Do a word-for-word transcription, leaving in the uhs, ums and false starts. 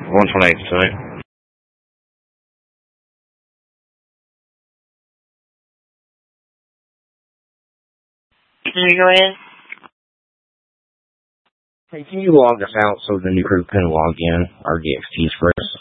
one twenty-eight tonight. Can you go in? Hey, can you log us out so the new crew can log in our D X Ts for us?